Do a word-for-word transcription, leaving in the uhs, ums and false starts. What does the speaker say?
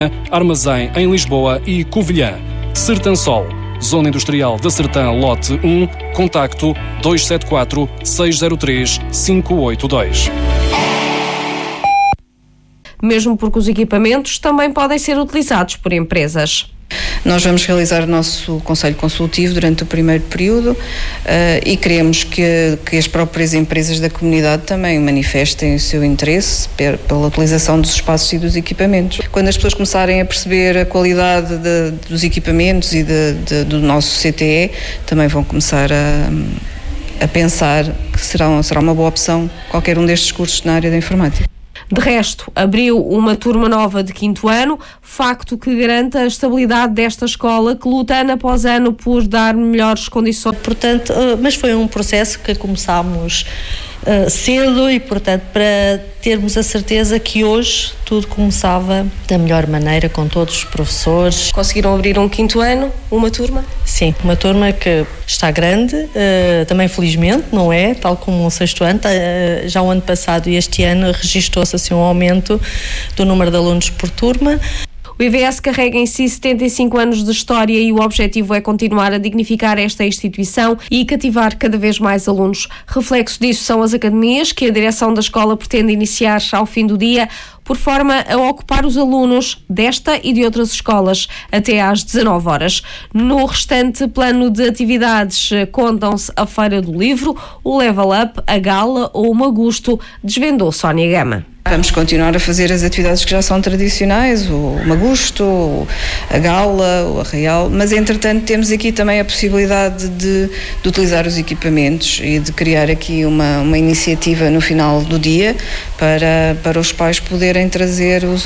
Armazém em Lisboa e Covilhã. Sertansol, Zona Industrial da Sertã, lote um, contacto dois sete quatro, seis zero três, cinco oito dois. Mesmo porque os equipamentos também podem ser utilizados por empresas. Nós vamos realizar o nosso Conselho Consultivo durante o primeiro período uh, e queremos que, que as próprias empresas da comunidade também manifestem o seu interesse per, pela utilização dos espaços e dos equipamentos. Quando as pessoas começarem a perceber a qualidade de, dos equipamentos e de, de, do nosso C T E, também vão começar a, a pensar que será, será uma boa opção qualquer um destes cursos na área da informática. De resto, abriu uma turma nova de quinto ano, facto que garante a estabilidade desta escola, que luta ano após ano por dar melhores condições. Portanto, mas foi um processo que começámos uh, cedo e, portanto, para termos a certeza que hoje tudo começava da melhor maneira, com todos os professores. Conseguiram abrir um quinto ano, uma turma? Sim, uma turma que está grande, uh, também felizmente, não é? Tal como o sexto ano, uh, já o ano passado e este ano registrou-se assim um aumento do número de alunos por turma. O I V S carrega em si setenta e cinco anos de história e o objetivo é continuar a dignificar esta instituição e cativar cada vez mais alunos. Reflexo disso são as academias que a direção da escola pretende iniciar ao fim do dia, por forma a ocupar os alunos desta e de outras escolas até às dezanove horas. No restante plano de atividades contam-se a Feira do Livro, o Level Up, a Gala ou o Magusto, desvendou Sónia Gama. Vamos continuar a fazer as atividades que já são tradicionais, o Magusto, a Gala, o Arraial, mas entretanto temos aqui também a possibilidade de, de utilizar os equipamentos e de criar aqui uma, uma iniciativa no final do dia para, para os pais poderem trazer os